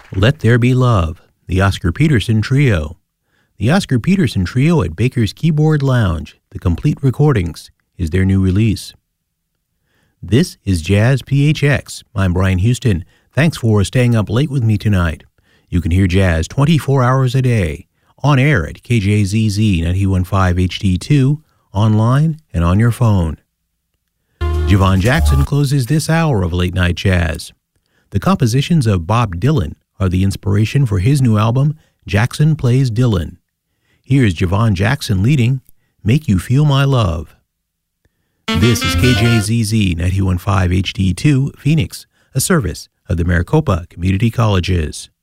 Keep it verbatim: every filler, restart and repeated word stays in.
Let There Be Love, the Oscar Peterson Trio. The Oscar Peterson Trio at Baker's Keyboard Lounge, The Complete Recordings, is their new release. This is Jazz P H X. I'm Brian Houston. Thanks for staying up late with me tonight. You can hear jazz twenty-four hours a day, on air at K J Z Z ninety-one point five H D two, online and on your phone. Javon Jackson closes this hour of Late Night Jazz. The compositions of Bob Dylan are the inspiration for his new album, Jackson Plays Dylan. Here's Javon Jackson leading Make You Feel My Love. This is K J Z Z ninety-one point five H D two, Phoenix, a service of the Maricopa Community Colleges.